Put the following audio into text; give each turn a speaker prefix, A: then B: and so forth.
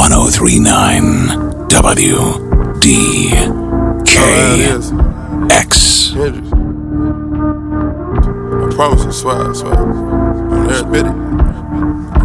A: 1039 WDKX.
B: I promise you, swear. I'm there, admit it.